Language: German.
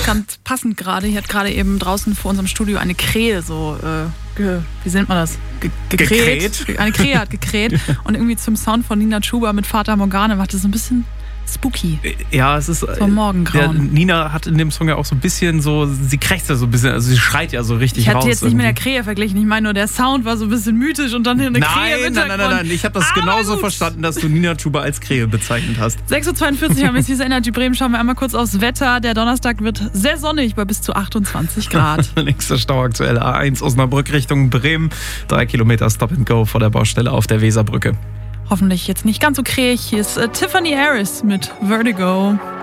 ganz passend gerade. Hier hat gerade eben draußen vor unserem Studio eine Krähe so, wie nennt man das? Gekräht. Eine Krähe hat gekräht. Und irgendwie zum Sound von Nina Chuba mit Fata Morgana macht das so ein bisschen spooky. Ja, es ist so Morgengrauen. Nina hat in dem Song ja auch so ein bisschen so, sie krächzt ja so ein bisschen, also sie schreit ja so richtig raus. Ich hatte jetzt nicht mit der Krähe verglichen, ich meine nur der Sound war so ein bisschen mythisch und dann eine Krähe im Hintergrund. Nein, ich habe das genauso verstanden, dass du Nina Chuba als Krähe bezeichnet hast. 6.42 Uhr haben wir jetzt diese Energy Bremen, schauen wir einmal kurz aufs Wetter. Der Donnerstag wird sehr sonnig bei bis zu 28 Grad. Nächster Stau aktuell A1 Osnabrück Richtung Bremen, 3 Kilometer Stop and Go vor der Baustelle auf der Weserbrücke. Hoffentlich jetzt nicht ganz so krähig. Hier ist Tiffany Harris mit Vertigo.